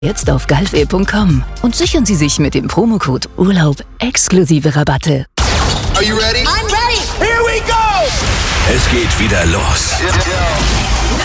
Jetzt auf galfwe.com und sichern Sie sich mit dem Promocode Urlaub exklusive Rabatte. Are you ready? I'm ready. Here we go! Es geht wieder los.